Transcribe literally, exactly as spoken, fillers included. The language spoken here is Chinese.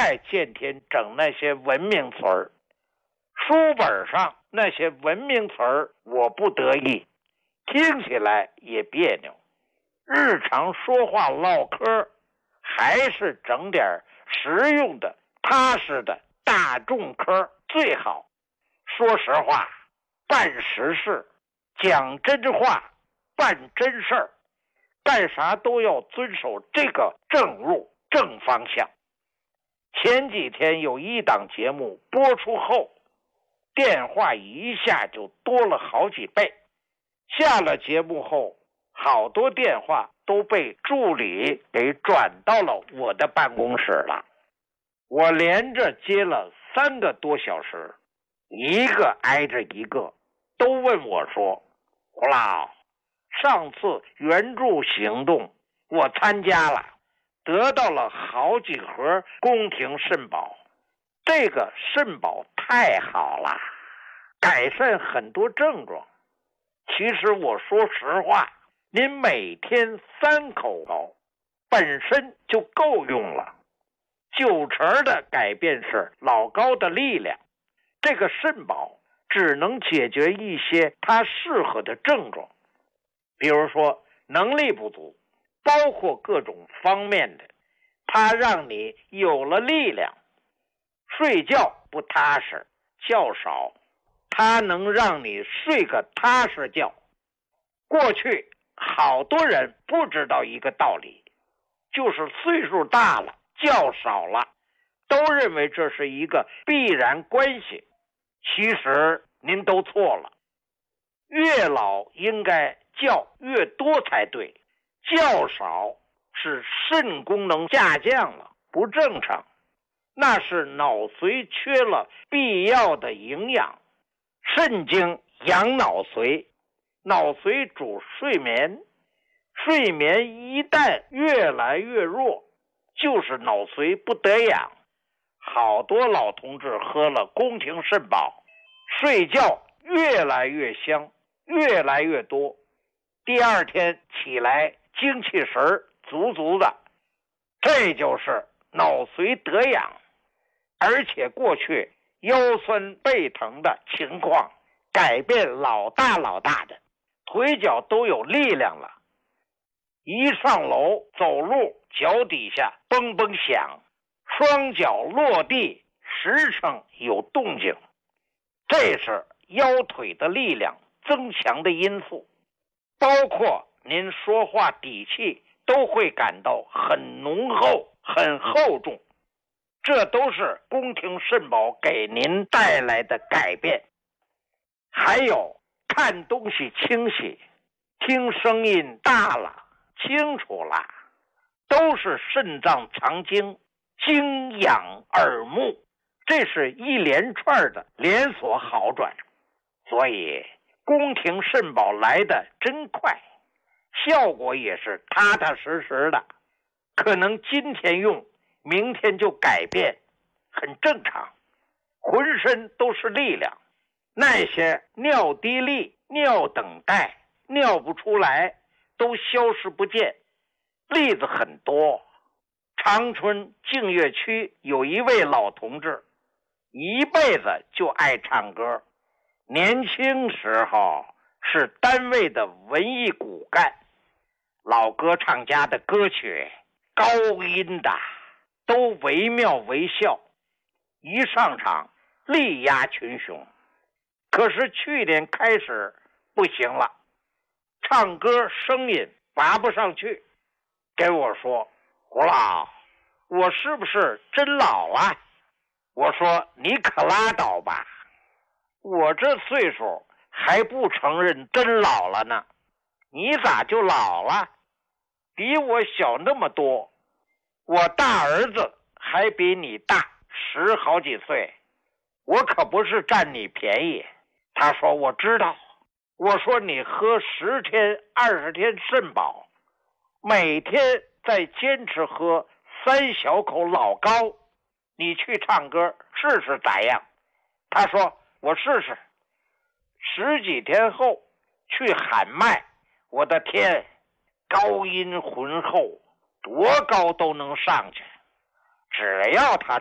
爱见天整那些文明词儿，书本上那些文明词儿我不得意，听起来也别扭。日常说话唠嗑，还是整点实用的、踏实的大众嗑最好。说实话，办实事，讲真话，办真事儿，干啥都要遵守这个正路、正方向。前几天有一档节目播出后，电话一下就多了好几倍。下了节目后，好多电话都被助理给转到了我的办公室了。我连着接了三个多小时，一个挨着一个，都问我说：“胡老，上次援助行动我参加了，得到了好几盒宫廷肾宝，这个肾宝太好了，改善很多症状。其实我说实话，您每天三口高本身就够用了。九成的改变是老高的力量，这个肾宝只能解决一些它适合的症状，比如说能力不足，包括各种方面的，它让你有了力量。睡觉不踏实，觉少，它能让你睡个踏实觉。过去好多人不知道一个道理，就是岁数大了，觉少了，都认为这是一个必然关系。其实您都错了，越老应该觉越多才对，觉少是肾功能下降了，不正常，那是脑髓缺了必要的营养。肾经养脑髓，脑髓主睡眠，睡眠一旦越来越弱，就是脑髓不得养。好多老同志喝了宫廷肾宝，睡觉越来越香，越来越多，第二天起来精气神足足的，这就是脑髓得养。而且过去腰酸背疼的情况改变老大老大的，腿脚都有力量了，一上楼走路脚底下嘣嘣响，双脚落地时常有动静，这是腰腿的力量增强的因素。包括您说话底气都会感到很浓厚很厚重，这都是宫廷肾宝给您带来的改变。还有看东西清晰，听声音大了清楚了，都是肾脏藏精，精养耳目，这是一连串的连锁好转。所以宫廷肾宝来的真快，效果也是踏踏实实的，可能今天用明天就改变，很正常，浑身都是力量。那些尿滴力、尿等待、尿不出来都消失不见，例子很多。长春净月区有一位老同志，一辈子就爱唱歌，年轻时候是单位的文艺骨干，老歌唱家的歌曲高音的都惟妙惟肖，一上场力压群雄。可是去年开始不行了，唱歌声音拔不上去，跟我说：“胡老，我是不是真老啊？”我说：“你可拉倒吧，我这岁数还不承认真老了呢，你咋就老了？比我小那么多，我大儿子还比你大十好几岁，我可不是占你便宜。”他说：“我知道。”我说：“你喝十天二十天肾宝，每天再坚持喝三小口老高，你去唱歌试试咋样？”他说：“我试试。”十几天后去喊麦，我的天，高音浑厚，多高都能上去，只要他